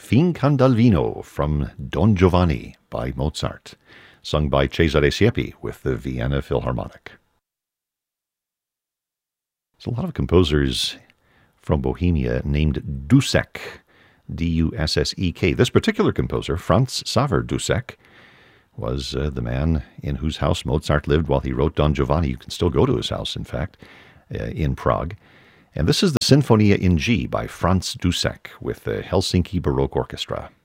Fin Candalvino from Don Giovanni by Mozart, sung by Cesare Siepi with the Vienna Philharmonic. There's a lot of composers from Bohemia named Dussek, D-U-S-S-E-K. This particular composer, Franz Xaver Dussek, was the man in whose house Mozart lived while he wrote Don Giovanni. You can still go to his house, in fact, in Prague. And this is the Sinfonia in G by Franz Dussek with the Helsinki Baroque Orchestra.